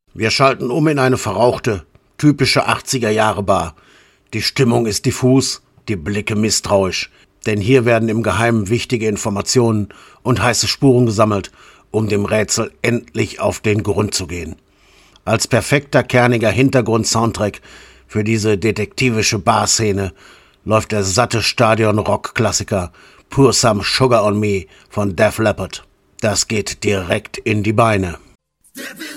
Wir schalten um in eine verrauchte, typische 80er-Jahre-Bar. Die Stimmung ist diffus, die Blicke misstrauisch. Denn hier werden im Geheimen wichtige Informationen und heiße Spuren gesammelt, um dem Rätsel endlich auf den Grund zu gehen. Als perfekter, kerniger Hintergrund-Soundtrack für diese detektivische Barszene läuft der satte Stadion-Rock-Klassiker Pour Some Sugar on Me von Def Leppard. Das geht direkt in die Beine.